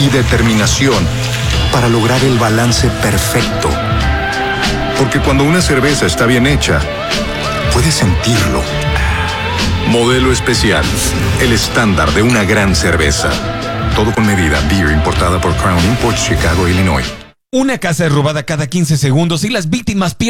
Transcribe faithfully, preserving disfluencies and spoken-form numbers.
y determinación para lograr el balance perfecto. Porque cuando una cerveza está bien hecha, puedes sentirlo. Modelo especial, el estándar de una gran cerveza. Todo con medida. Beer importada por Crown Imports, Chicago, Illinois. Una casa es robada cada quince segundos y las víctimas pierden